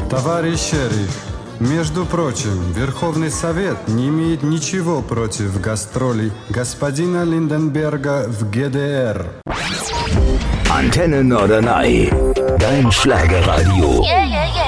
Товарищ шериф, между прочим, Верховный Совет не имеет ничего против гастролей господина Линденберга в ГДР. Antenne Norderney, dein Schlagerradio. Yeah, yeah, yeah.